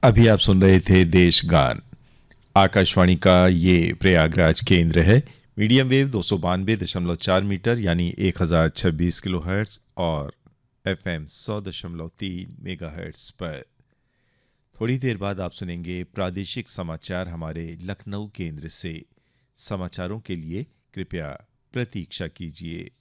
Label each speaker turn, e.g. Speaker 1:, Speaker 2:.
Speaker 1: अभी आप सुन रहे थे देश गान। आकाशवाणी का ये प्रयागराज केंद्र है। मीडियम वेव 292.4 मीटर यानी 1026 किलोहर्ट्ज और एफएम 100.3 मेगाहर्ट्ज पर। थोड़ी देर बाद आप सुनेंगे प्रादेशिक समाचार हमारे लखनऊ केंद्र से। समाचारों के लिए कृपया प्रतीक्षा कीजिए।